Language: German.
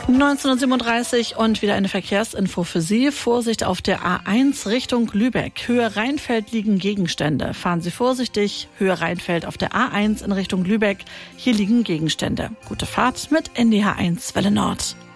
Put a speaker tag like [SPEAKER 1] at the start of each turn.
[SPEAKER 1] 19:37 und wieder eine Verkehrsinfo für Sie. Vorsicht auf der A1 Richtung Lübeck. Höhe Rheinfeld liegen Gegenstände. Fahren Sie vorsichtig. Höhe Rheinfeld auf der A1 in Richtung Lübeck. Hier liegen Gegenstände. Gute Fahrt mit NDH1 Welle Nord.